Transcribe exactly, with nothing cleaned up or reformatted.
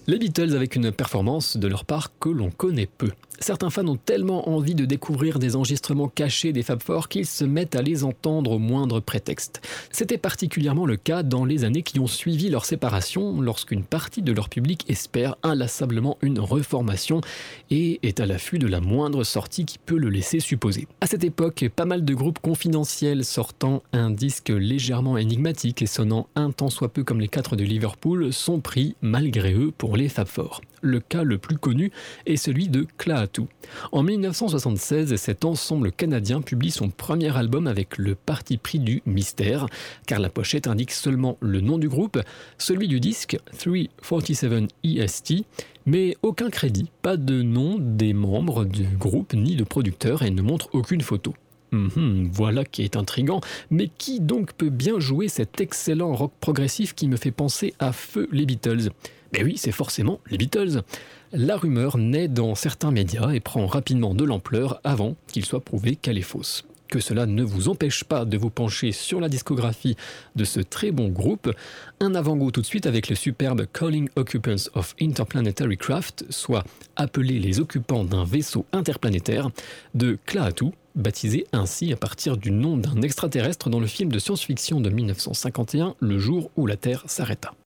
Les Beatles avec une performance de leur part que l'on connaît peu. Certains fans ont tellement envie de découvrir des enregistrements cachés des Fab Four qu'ils se mettent à les entendre au moindre prétexte. C'était particulièrement le cas dans les années qui ont suivi leur séparation, lorsqu'une partie de leur public espère inlassablement une reformation et est à l'affût de la moindre sortie qui peut le laisser supposer. À cette époque, pas mal de groupes confidentiels sortant un disque légèrement énigmatique et sonnant un tant soit peu comme les quatre de Liverpool sont pris, malgré eux, pour les Fab Four. Le cas le plus connu est celui de Klaatu. En dix-neuf cent soixante-seize, cet ensemble canadien publie son premier album avec le parti pris du mystère, car la pochette indique seulement le nom du groupe, celui du disque trois cent quarante-sept E S T, mais aucun crédit, pas de nom des membres du groupe ni de producteur et ne montre aucune photo. Mmh, voilà qui est intriguant, mais qui donc peut bien jouer cet excellent rock progressif qui me fait penser à feu les Beatles ? Ben oui, c'est forcément les Beatles. La rumeur naît dans certains médias et prend rapidement de l'ampleur avant qu'il soit prouvé qu'elle est fausse. Que cela ne vous empêche pas de vous pencher sur la discographie de ce très bon groupe. Un avant-goût tout de suite avec le superbe Calling Occupants of Interplanetary Craft, soit appeler les occupants d'un vaisseau interplanétaire, de Klaatu, baptisé ainsi à partir du nom d'un extraterrestre dans le film de science-fiction de dix-neuf cent cinquante et un, Le jour où la Terre s'arrêta.